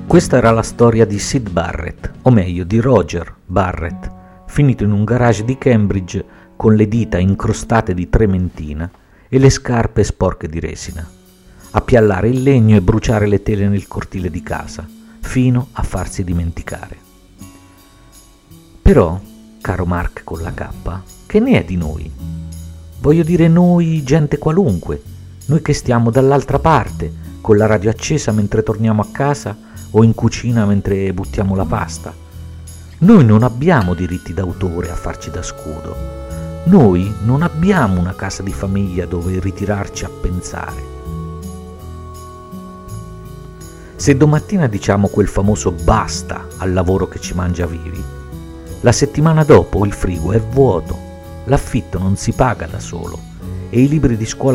Questa era la storia di Syd Barrett, o meglio di Roger Barrett, finito in un garage di Cambridge con le dita incrostate di trementina e le scarpe sporche di resina, a piallare il legno e bruciare le tele nel cortile di casa, fino a farsi dimenticare. Però, caro Mark con la K, che ne è di noi? Voglio dire noi, gente qualunque, noi che stiamo dall'altra parte, con la radio accesa mentre torniamo a casa o in cucina mentre buttiamo la pasta. Noi non abbiamo diritti d'autore a farci da scudo. Noi non abbiamo una casa di famiglia dove ritirarci a pensare. Se domattina diciamo quel famoso basta al lavoro che ci mangia vivi, la settimana dopo il frigo è vuoto, l'affitto non si paga da solo e i libri di scuola